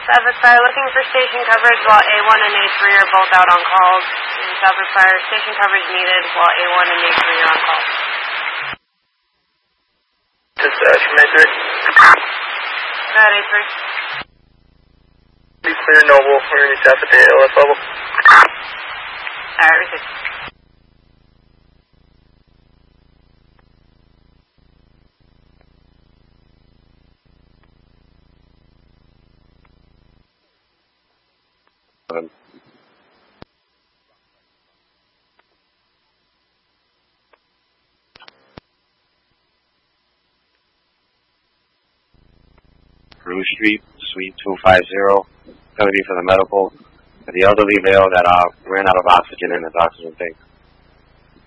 Southwest Fire looking for station coverage while A1 and A3 are both out on calls. And Southwest Fire, station coverage needed while A1 and A3 are on call. Dispatch from A3. Go ahead, A3. Be clear, Noble. We're going to be staff at the ALS level. Alright, receive. Bruce Street, Suite 250, going to be for the medical, for the elderly male that ran out of oxygen in his oxygen tank.